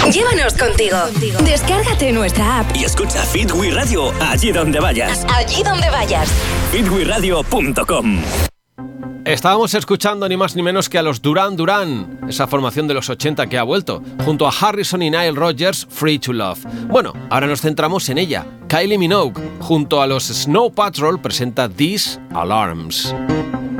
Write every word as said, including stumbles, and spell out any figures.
Llévanos contigo. Descárgate nuestra app y escucha Fit We Radio allí donde vayas. Allí donde vayas. fit we radio punto com. Estábamos escuchando ni más ni menos que a los Duran Duran, esa formación de los ochenta que ha vuelto, junto a Harrison y Nile Rodgers, Free to Love. Bueno, ahora nos centramos en ella. Kylie Minogue, junto a los Snow Patrol, presenta These Alarms.